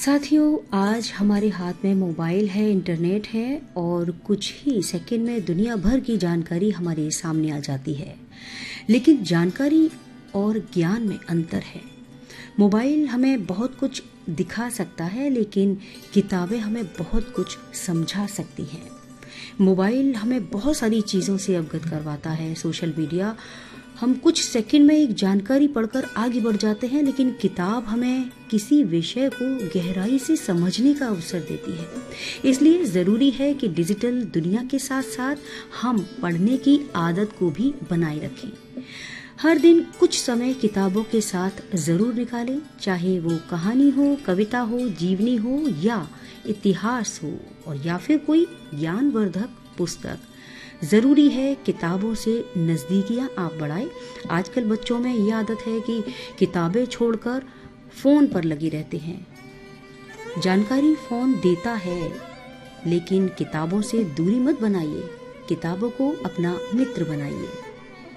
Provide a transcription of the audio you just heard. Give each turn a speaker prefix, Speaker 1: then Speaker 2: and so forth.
Speaker 1: साथियों, आज हमारे हाथ में मोबाइल है, इंटरनेट है और कुछ ही सेकंड में दुनिया भर की जानकारी हमारे सामने आ जाती है। लेकिन जानकारी और ज्ञान में अंतर है। मोबाइल हमें बहुत कुछ दिखा सकता है, लेकिन किताबें हमें बहुत कुछ समझा सकती हैं। मोबाइल हमें बहुत सारी चीज़ों से अवगत करवाता है। सोशल मीडिया, हम कुछ सेकंड में एक जानकारी पढ़कर आगे बढ़ जाते हैं, लेकिन किताब हमें किसी विषय को गहराई से समझने का अवसर देती है। इसलिए ज़रूरी है कि डिजिटल दुनिया के साथ साथ हम पढ़ने की आदत को भी बनाए रखें। हर दिन कुछ समय किताबों के साथ ज़रूर निकालें, चाहे वो कहानी हो, कविता हो, जीवनी हो या इतिहास हो और या फिर कोई ज्ञानवर्धक पुस्तक। ज़रूरी है किताबों से नज़दीकियाँ आप बढ़ाएं। आजकल बच्चों में ये आदत है कि किताबें छोड़कर फ़ोन पर लगे रहते हैं। जानकारी फ़ोन देता है, लेकिन किताबों से दूरी मत बनाइए। किताबों को अपना मित्र बनाइए।